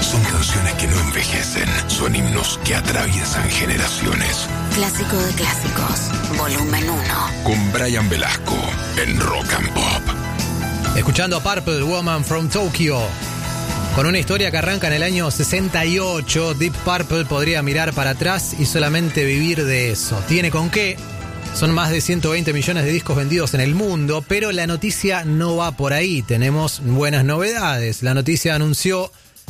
Son canciones que no envejecen, son himnos que atraviesan generaciones. Clásico de clásicos, volumen 1. Con Brian Velasco en Rock and Pop. Escuchando a Purple, Woman from Tokyo. Con una historia que arranca en el año 68, Deep Purple podría mirar para atrás y solamente vivir de eso. ¿Tiene con qué? Son más de 120 millones de discos vendidos en el mundo, pero la noticia no va por ahí. Tenemos buenas novedades. La noticia anunció,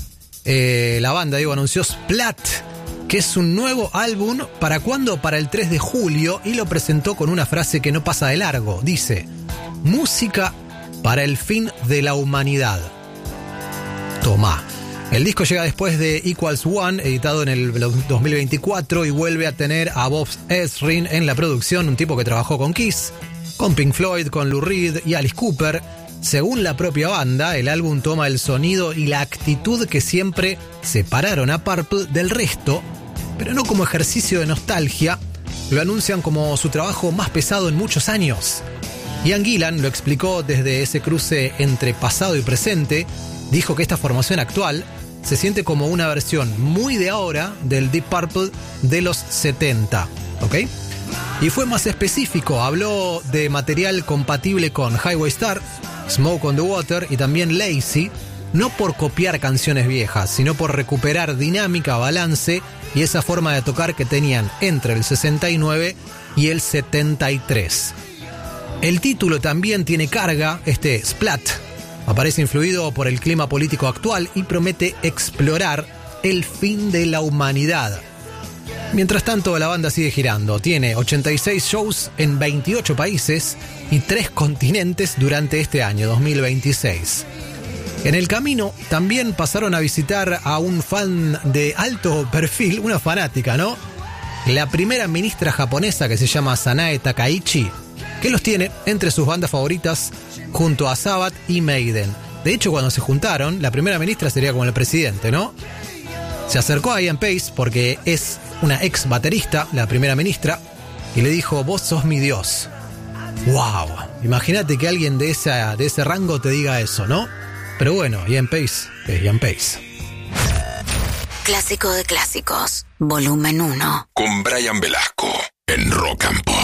la banda anunció Splat, que es un nuevo álbum. ¿Para cuándo? Para el 3 de julio, y lo presentó con una frase que no pasa de largo. Dice: música para el fin de la humanidad. Tomá. El disco llega después de Equals One, editado en el 2024, y vuelve a tener a Bob Ezrin en la producción, un tipo que trabajó con Kiss, con Pink Floyd, con Lou Reed y Alice Cooper. Según la propia banda, el álbum toma el sonido y la actitud que siempre separaron a Purple del resto, pero no como ejercicio de nostalgia. Lo anuncian como su trabajo más pesado en muchos años. Ian Gillan lo explicó desde ese cruce entre pasado y presente. Dijo que esta formación actual se siente como una versión muy de ahora del Deep Purple de los 70, ¿ok? Y fue más específico, habló de material compatible con Highway Star, Smoke on the Water y también Lazy, no por copiar canciones viejas, sino por recuperar dinámica, balance y esa forma de tocar que tenían entre el 69 y el 73. El título también tiene carga, Splat. Aparece influido por el clima político actual y promete explorar el fin de la humanidad. Mientras tanto, la banda sigue girando. Tiene 86 shows en 28 países y 3 continentes durante este año, 2026. En el camino también pasaron a visitar a un fan de alto perfil, una fanática, ¿no? La primera ministra japonesa, que se llama Sanae Takaichi, que los tiene entre sus bandas favoritas junto a Sabbath y Maiden. De hecho, cuando se juntaron, la primera ministra sería como el presidente, ¿no? Se acercó a Ian Pace porque es una ex baterista, la primera ministra, y le dijo: vos sos mi dios. ¡Wow! Imagínate que alguien de ese rango te diga eso, ¿no? Pero bueno, Ian Pace es Ian Pace. Clásico de clásicos, volumen 1. Con Brian Velasco en Rock and Pop.